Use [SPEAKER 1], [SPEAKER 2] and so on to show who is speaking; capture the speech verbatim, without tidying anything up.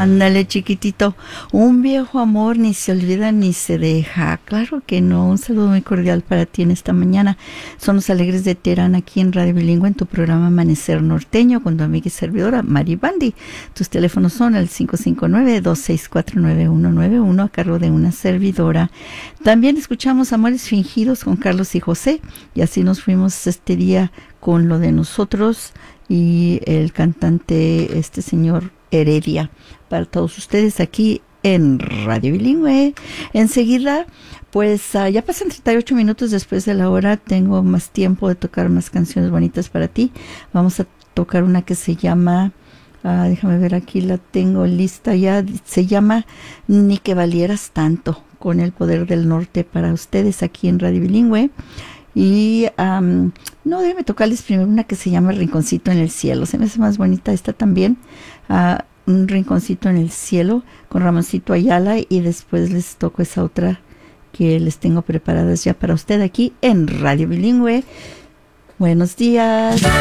[SPEAKER 1] Ándale, chiquitito. Un viejo amor ni se olvida ni se deja. Claro que no. Un saludo muy cordial para ti en esta mañana. Son los Alegres de Teherán aquí en Radio Bilingüe en tu programa Amanecer Norteño con tu amiga y servidora Mari Bandi. Tus teléfonos son el cinco cinco nueve, dos seis cuatro, nueve uno nueve uno a cargo de una servidora. También escuchamos Amores Fingidos con Carlos y José y así nos fuimos este día con lo de nosotros y el cantante este señor Heredia, para todos ustedes aquí en Radio Bilingüe. Enseguida, pues uh, ya pasan treinta y ocho minutos después de la hora, tengo más tiempo de tocar más canciones bonitas para ti. Vamos a tocar una que se llama, uh, déjame ver, aquí la tengo lista ya, se llama Ni que valieras tanto, con el poder del norte para ustedes aquí en Radio Bilingüe. Y um, no, déjame tocarles primero una que se llama Rinconcito en el Cielo. Se me hace más bonita esta también. Uh, un rinconcito en el cielo con Ramoncito Ayala, y después les toco esa otra que les tengo preparadas ya para usted aquí en Radio Bilingüe. Buenos días.